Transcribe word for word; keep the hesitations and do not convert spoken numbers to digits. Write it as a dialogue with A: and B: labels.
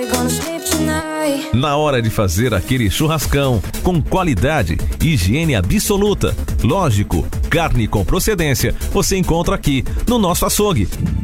A: Na hora de fazer aquele churrascão, com qualidade, higiene absoluta, lógico, carne com procedência, você encontra aqui no nosso açougue.